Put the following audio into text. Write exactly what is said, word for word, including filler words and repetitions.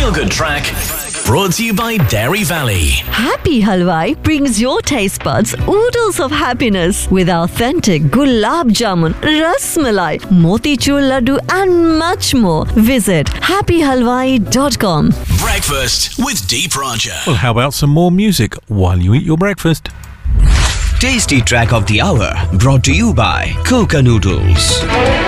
Feel Good track brought to you by Dairy Valley. Happy Halwai brings your taste buds oodles of happiness with authentic gulab jamun, ras malai, motichur laddu and much more. Visit happy halwai dot com. Breakfast with Deep Raja. Well, how about some more music while you eat your breakfast? Tasty track of the hour brought to you by Coca Noodles.